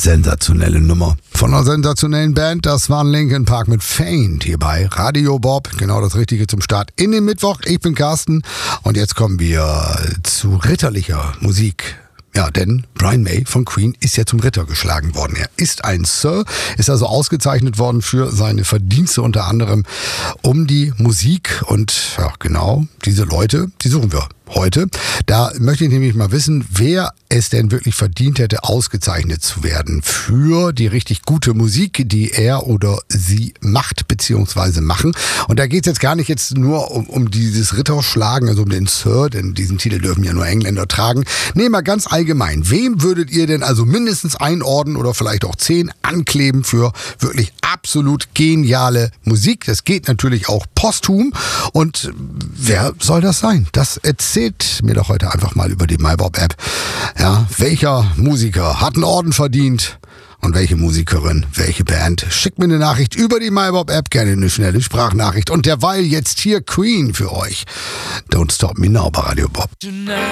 Sensationelle Nummer. Von einer sensationellen Band, das waren Linkin Park mit Faint hier bei Radio Bob. Genau das Richtige zum Start in den Mittwoch. Ich bin Carsten und jetzt kommen wir zu ritterlicher Musik. Ja, denn Brian May von Queen ist ja zum Ritter geschlagen worden. Er ist ein Sir, ist also ausgezeichnet worden für seine Verdienste unter anderem um die Musik. Und ja, genau diese Leute, die suchen wir heute. Da möchte ich nämlich mal wissen, wer es denn wirklich verdient hätte, ausgezeichnet zu werden für die richtig gute Musik, die er oder sie macht bzw. machen. Und da geht es jetzt gar nicht jetzt nur um dieses Ritterschlagen, also um den Sir, denn diesen Titel dürfen ja nur Engländer tragen. Nee, mal ganz allgemein. Wem würdet ihr denn also mindestens einen Orden oder vielleicht auch 10 ankleben für wirklich absolut geniale Musik? Das geht natürlich auch posthum. Und wer soll das sein? Das erzählt mir doch heute einfach mal über die MyBob-App. Ja, welcher Musiker hat einen Orden verdient und welche Musikerin, welche Band? Schickt mir eine Nachricht über die MyBob-App, gerne eine schnelle Sprachnachricht. Und derweil jetzt hier Queen für euch. Don't Stop Me Now bei Radio Bob.